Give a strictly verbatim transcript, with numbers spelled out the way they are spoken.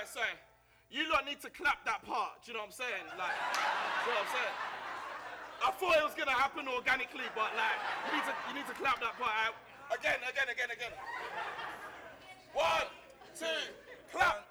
sorry. You lot need to clap that part. Do you know what I'm saying? Like, do you know what I'm saying? I thought it was gonna happen organically, but like, you need to, you need to clap that part out. Again, again, again, again. One, two, clap.